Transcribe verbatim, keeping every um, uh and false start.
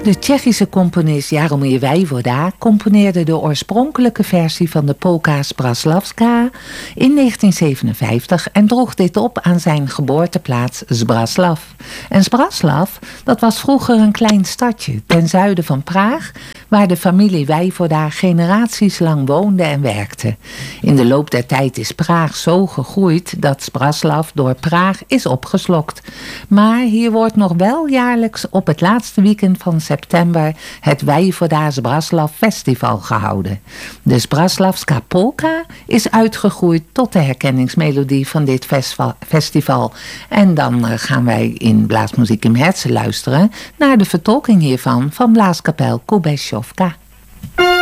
De Tsjechische componist Jaromír Vejvoda componeerde de oorspronkelijke versie van de polka Zbraslavska in negentien zevenenvijftig en droeg dit op aan zijn geboorteplaats Zbraslav. En Zbraslav, dat was vroeger een klein stadje ten zuiden van Praag, waar de familie Vejvoda generaties lang woonde en werkte. In de loop der tijd is Praag zo gegroeid dat Zbraslav door Praag is opgeslokt. Maar hier wordt nog wel jaarlijks op het laatste weekend van september het Vejvoda Zbraslav Festival gehouden. De Zbraslavska polka is uitgegroeid tot de herkenningsmelodie van dit festival. En dan gaan wij in Blaasmuziek im Herzen luisteren naar de vertolking hiervan van Blaaskapel Kubešovka.